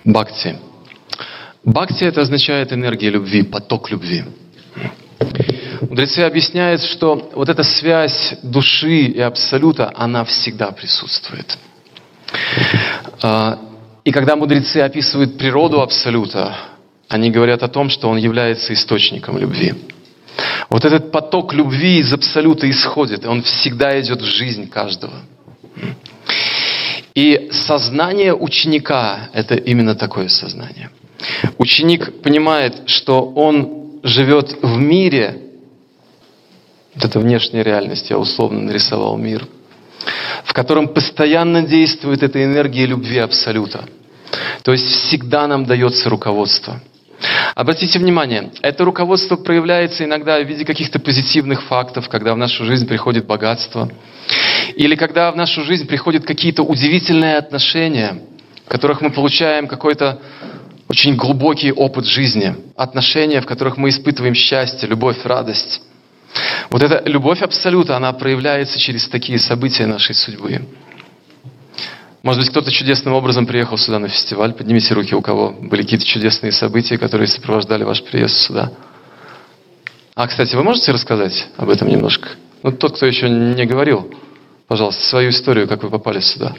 Бхакти. Бхакти — это означает энергия любви, поток любви. Мудрецы объясняют, что вот эта связь души и абсолюта, она всегда присутствует. И когда мудрецы описывают природу абсолюта, они говорят о том, что он является источником любви. Вот этот поток любви из абсолюта исходит, и он всегда идет в жизнь каждого. И сознание ученика — это именно такое сознание. Ученик понимает, что он живет в мире, вот это внешняя реальность, я условно нарисовал мир, в котором постоянно действует эта энергия любви абсолюта. То есть всегда нам дается руководство. Обратите внимание, это руководство проявляется иногда в виде каких-то позитивных фактов, когда в нашу жизнь приходит богатство, или когда в нашу жизнь приходят какие-то удивительные отношения, в которых мы получаем какой-то очень глубокий опыт жизни, отношения, в которых мы испытываем счастье, любовь, радость. Вот эта любовь абсолюта, она проявляется через такие события нашей судьбы. Может быть, кто-то чудесным образом приехал сюда на фестиваль. Поднимите руки, у кого были какие-то чудесные события, которые сопровождали ваш приезд сюда. Кстати, вы можете рассказать об этом немножко? Ну, тот, кто еще не говорил, пожалуйста, свою историю, как вы попали сюда.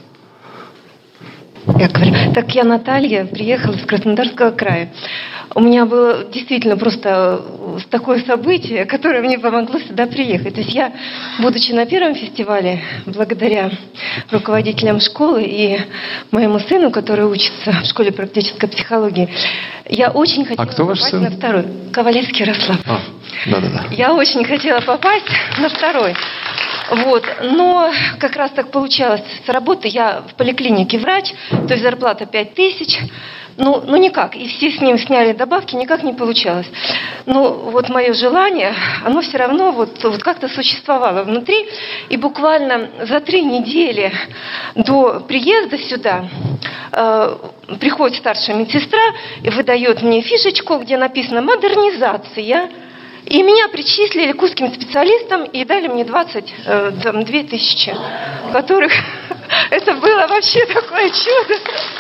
Я говорю, так я Наталья, приехала из Краснодарского края. У меня было действительно просто такое событие, которое мне помогло сюда приехать. То есть я, будучи на первом фестивале, благодаря руководителям школы и моему сыну, который учится в школе практической психологии, я очень хотела кто ваш попасть сын? на второй. Ковалевский Ярослав. Да. Я очень хотела попасть на второй. Вот. Но как раз так получалось с работы. Я в поликлинике врач, то есть зарплата 5000. Ну никак. И все с ним сняли добавки, никак не получалось. Но вот мое желание, оно все равно вот как-то существовало внутри. И буквально за 3 недели до приезда сюда приходит старшая медсестра и выдает мне фишечку, где написано «Модернизация». И меня причислили к узким специалистам и дали мне 22 тысячи, которых это было вообще такое чудо.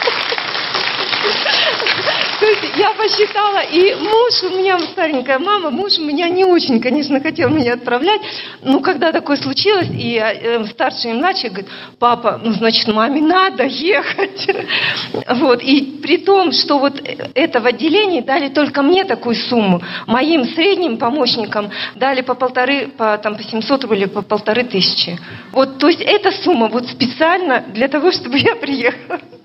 То есть я посчитала, и муж у меня, старенькая мама, муж у меня не очень, конечно, хотел меня отправлять, но когда такое случилось, и старший и младший говорят: папа, значит, маме надо ехать. Вот, и при том, что вот это в отделении дали только мне такую сумму, моим средним помощникам дали по 700 или по 1500. Вот, то есть эта сумма вот специально для того, чтобы я приехала.